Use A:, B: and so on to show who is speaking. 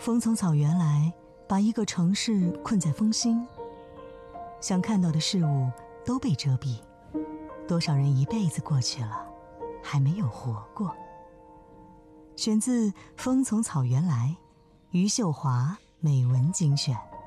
A: 风从草原来，把一个城市困在风心，想看到的事物都被遮蔽，多少人一辈子过去了，还没有活过。选自《风从草原来》，余秀华美文精选。